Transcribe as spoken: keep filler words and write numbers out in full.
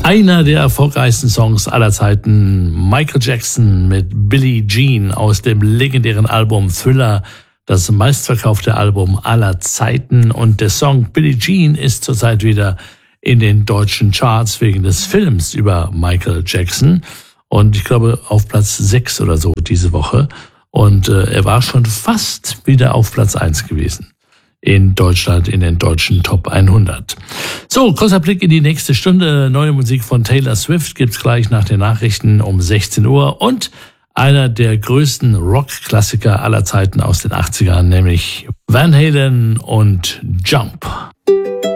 Einer der erfolgreichsten Songs aller Zeiten, Michael Jackson mit Billie Jean aus dem legendären Album Thriller, das meistverkaufte Album aller Zeiten. Und der Song Billie Jean ist zurzeit wieder in den deutschen Charts wegen des Films über Michael Jackson. Und ich glaube auf Platz sechs oder so diese Woche. Und äh, er war schon fast wieder auf Platz eins gewesen in Deutschland, in den deutschen Top hundert. So, kurzer Blick in die nächste Stunde. Neue Musik von Taylor Swift gibt's gleich nach den Nachrichten um sechzehn Uhr. Und einer der größten Rock-Klassiker aller Zeiten aus den achtzigern, nämlich Van Halen und Jump.